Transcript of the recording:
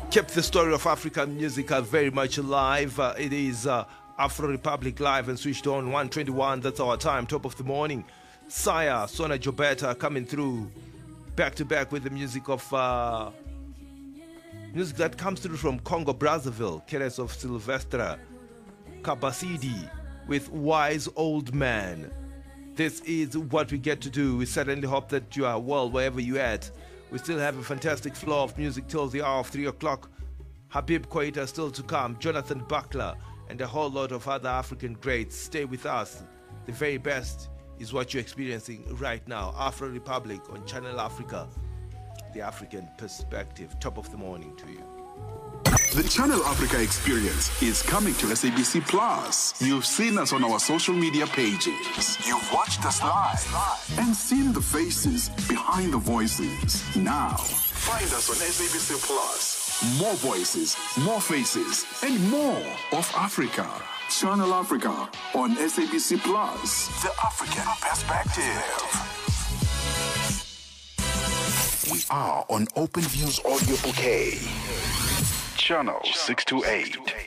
kept the story of African music very much alive. It is Afro Republic Live and switched on 121. That's our time, top of the morning. Saya, Sona Jobeta coming through back to back with the music of music that comes through from Congo Brazzaville, Keres of Sylvestre Kabasidi with Wise Old Man. This is what we get to do. We certainly hope that you are well wherever you're at. We still have a fantastic flow of music till the hour of 3 o'clock. Habib Kwaita still to come, Jonathan Buckler, and a whole lot of other African greats. Stay with us. The very best is what you're experiencing right now. Afro Republic on Channel Africa, the African perspective. Top of the morning to you. The Channel Africa experience is coming to SABC Plus. You've seen us on our social media pages. You've watched us live and seen the faces behind the voices. Now, find us on SABC Plus. More voices, more faces, and more of Africa. Channel Africa on SABC Plus. The African perspective. We are on Open Views Audio Bouquet. Channel 628.